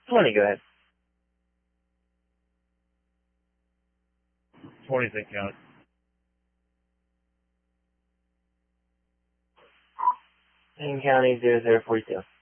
20, go ahead. 20's in count. In County 0042.